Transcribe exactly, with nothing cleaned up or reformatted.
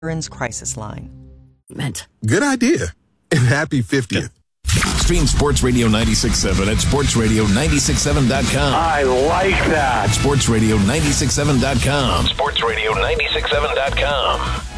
Veterans Crisis Line. Meant. Good idea. And happy fiftieth. Stream Sports Radio ninety-six point seven at sports radio nine six seven dot com. I like that. sports radio nine six seven dot com. sports radio nine six seven dot com.